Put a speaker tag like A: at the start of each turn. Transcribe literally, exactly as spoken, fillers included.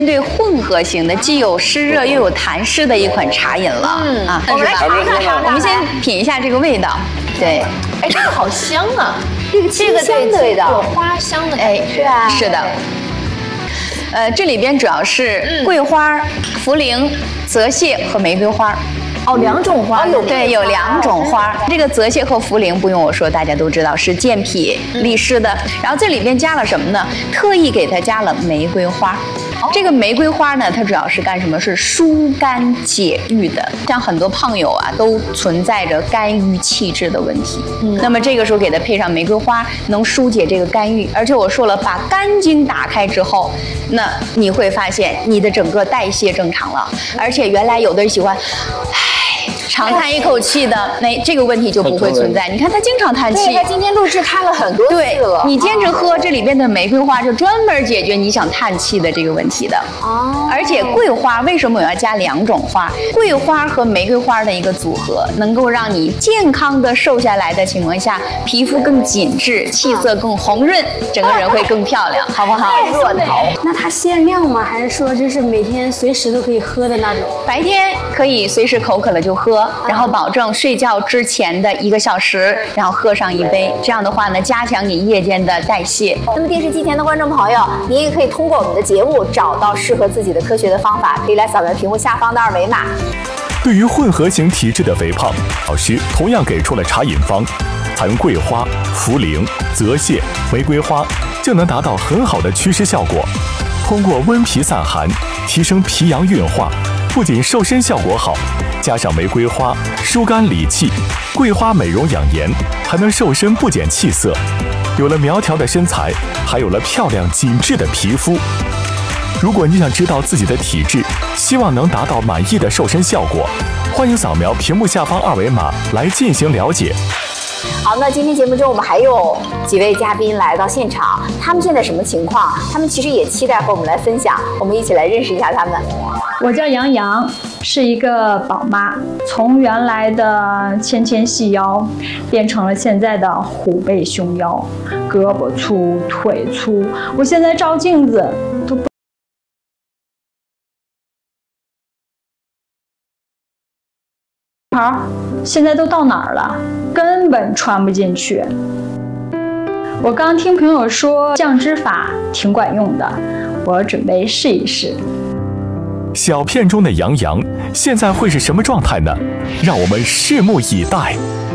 A: 对混合型的，既有湿热又有痰湿的一款茶饮了。嗯啊，
B: 我们来尝尝尝，
A: 我们先品一下这个味道。对，
B: 哎，这个好香啊！
C: 这个清香的味道，
B: 有花香的感觉。
C: 是啊，
A: 是的。呃，这里边主要是桂花、茯苓、泽泻和玫瑰花。
C: 哦，两种花有
A: 对，有两种花。这个泽泻和茯苓不用我说，大家都知道是健脾利湿的。然后这里边加了什么呢？特意给它加了玫瑰花。这个玫瑰花呢，它主要是干什么？是疏肝解郁的。像很多胖友啊，都存在着肝郁气滞的问题。嗯，那么这个时候给它配上玫瑰花，能疏解这个肝郁。而且我说了，把肝经打开之后，那你会发现你的整个代谢正常了。而且原来有的人喜欢，唉，长叹一口气的，那这个问题就不会存在。你看他经常叹气，
C: 对，他今天录制看了很多次了。
A: 你坚持喝这里边的玫瑰花，就专门解决你想叹气的这个问题的。哦，而且桂花为什么我要加两种花？桂花和玫瑰花的一个组合，能够让你健康的瘦下来的情况下，皮肤更紧致，气色更红润，整个人会更漂亮，好不好？
C: 若桃，那它限量吗？还是说这是每天随时都可以喝的那种？
A: 白天可以随时口渴了就喝，然后保证睡觉之前的一个小时，然后喝上一杯。这样的话呢，加强你夜间的代谢。
C: 那么电视机前的观众朋友，您也可以通过我们的节目找到适合自己的科学的方法，可以来扫描屏幕下方的二维码。
D: 对于混合型体质的肥胖，老师同样给出了茶饮方，采用桂花、茯苓、泽泻、玫瑰花，就能达到很好的祛湿效果。通过温脾散寒，提升脾阳运化，不仅瘦身效果好，加上玫瑰花疏肝理气，桂花美容养颜，还能瘦身不减气色。有了苗条的身材，还有了漂亮紧致的皮肤。如果你想知道自己的体质，希望能达到满意的瘦身效果，欢迎扫描屏幕下方二维码来进行了解。
C: 好，那今天节目中我们还有几位嘉宾来到现场，他们现在什么情况？他们其实也期待和我们来分享，我们一起来认识一下他们。
E: 我叫杨洋，是一个宝妈，从原来的纤纤细腰变成了现在的虎背熊腰，胳膊粗腿粗，我现在照镜子都不袍现在都到哪儿了？根本穿不进去。我刚听朋友说降脂法挺管用的，我准备试一试。
D: 小片中的杨洋现在会是什么状态呢？让我们拭目以待。